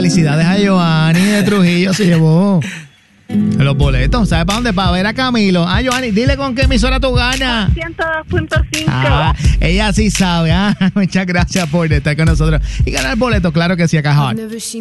felicidades a Giovanni de Trujillo, se llevó los boletos. ¿Sabes para dónde? Para ver a Camilo. Giovanni, dile con qué emisora tú ganas. 102.5. Ella sí sabe. Muchas gracias por estar con nosotros y ganar boletos, claro que sí, a Cajón.